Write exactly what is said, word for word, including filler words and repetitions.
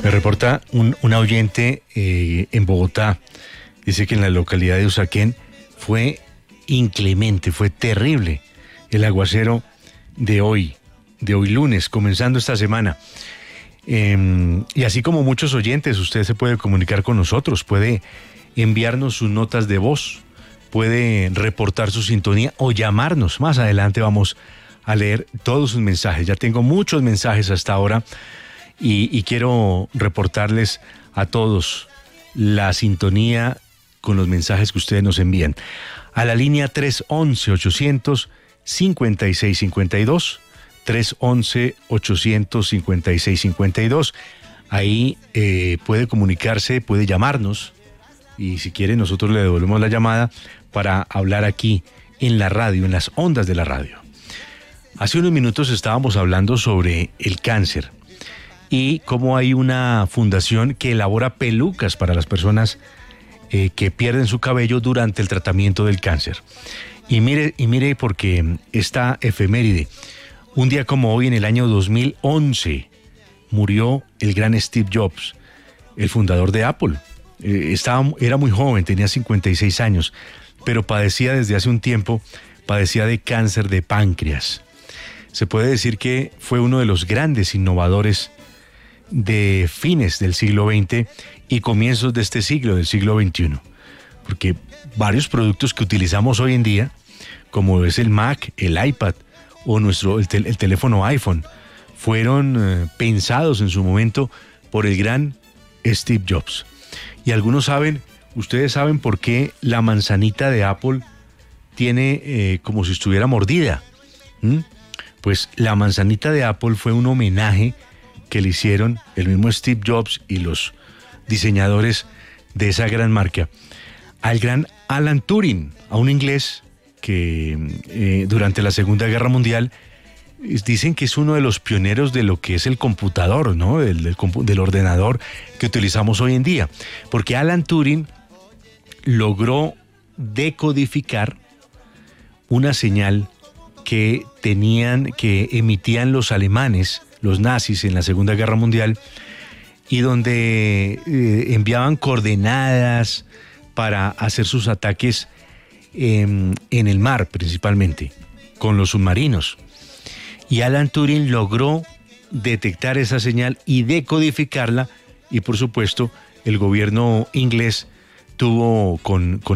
Me reporta un, un oyente eh, en Bogotá. Dice que en la localidad de Usaquén fue inclemente, fue terrible el aguacero de hoy, de hoy lunes, comenzando esta semana. Eh, y así como muchos oyentes, usted se puede comunicar con nosotros, puede enviarnos sus notas de voz, puede reportar su sintonía o llamarnos. Más adelante vamos a leer todos sus mensajes. Ya tengo muchos mensajes hasta ahora y, y quiero reportarles a todos la sintonía con los mensajes que ustedes nos envían. A la línea tres once, ochocientos cincuenta y seis cincuenta y dos, tres once, ochocientos cincuenta y seis cincuenta y dos. Ahí eh, puede comunicarse, puede llamarnos y si quiere nosotros le devolvemos la llamada para hablar aquí en la radio, en las ondas de la radio. Hace unos minutos estábamos hablando sobre el cáncer y cómo hay una fundación que elabora pelucas para las personas eh, que pierden su cabello durante el tratamiento del cáncer. Y mire, y mire porque esta efeméride, un día como hoy en el año dos mil once, murió el gran Steve Jobs, el fundador de Apple. Eh, estaba, era muy joven, tenía cincuenta y seis años, pero padecía desde hace un tiempo, padecía de cáncer de páncreas. Se puede decir que fue uno de los grandes innovadores de fines del siglo veinte y comienzos de este siglo, del siglo veintiuno. Porque varios productos que utilizamos hoy en día, como es el Mac, el iPad o nuestro, el, tel, el teléfono iPhone, fueron eh, pensados en su momento por el gran Steve Jobs. Y algunos saben, ustedes saben por qué la manzanita de Apple tiene eh, como si estuviera mordida. ¿Mm? Pues la manzanita de Apple fue un homenaje que le hicieron el mismo Steve Jobs y los diseñadores de esa gran marca al gran Alan Turing, a un inglés que eh, durante la Segunda Guerra Mundial dicen que es uno de los pioneros de lo que es el computador, ¿no? Del, del, del ordenador que utilizamos hoy en día. Porque Alan Turing logró decodificar una señal que tenían, que emitían los alemanes, los nazis en la Segunda Guerra Mundial, y donde eh, enviaban coordenadas para hacer sus ataques eh, en el mar principalmente, con los submarinos. Y Alan Turing logró detectar esa señal y decodificarla, y por supuesto el gobierno inglés tuvo con, con